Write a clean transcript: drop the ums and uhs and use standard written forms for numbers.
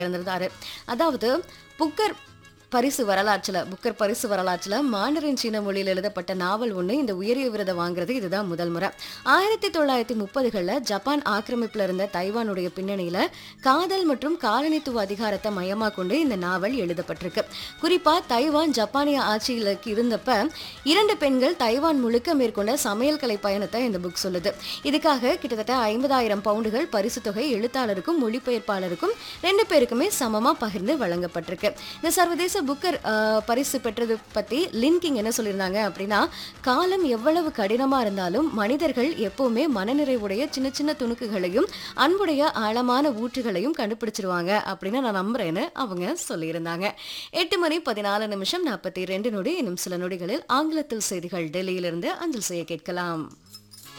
இறந்திருந்தாரு. அதாவது Booker Booker பரிசு வரலாற்றுல மாண்டரின் சீன மொழியில் எழுதப்பட்ட நாவல் ஒண்ணு இந்த உயரிய விருதை வாங்குறது இதுதான் முதல் முறை. 1930களில் ஜப்பான் ஆக்கிரமிப்புல இருந்த தைவானுடைய பின்னணியில காதல் மற்றும் காலனித்துவ அதிகாரத்தை மையமா கொண்டு இந்த நாவல் எழுதப்பட்டிருக்கு. குறிப்பா தைவான் ஜப்பானிய ஆட்சியில இருந்தப்ப 2 பெண்கள் தைவான் முழுக்க மேற்கொண்ட சமையல் கலை பயணத்தை இந்த புக் சொல்லுது. இதுக்காக கிட்டத்தட்ட 50,000 பவுண்டுகள் பரிசு தொகை எழுத்தாளருக்கும் மொழிபெயர்ப்பாளருக்கும் 2 பேருக்குமே சமமா பகிர்ந்து வழங்கப்பட்டிருக்கு. இந்த சர்வதேச புக்கர் பரிசு பெற்றது பத்தி லின்கிங் என்ன சொல்லியிருந்தாங்க அப்படின்னா, காலம் எவ்வளவு கடினமா இருந்தாலும் மனிதர்கள் எப்பவுமே மனநிறைவுடைய சின்ன சின்ன துணுக்குகளையும் அன்புடைய ஆழமான ஊற்றுகளையும் கண்டுபிடிச்சிருவாங்க அப்படின்னு நான் நம்புறேன்னு அவங்க சொல்லியிருந்தாங்க. 8:14 நிமிஷம் 42 நொடி. இன்னும் சில நொடிகளில் ஆங்கிலத்தில் செய்திகள் டெல்லியிலிருந்து அஞ்சல் செய்ய கேட்கலாம்.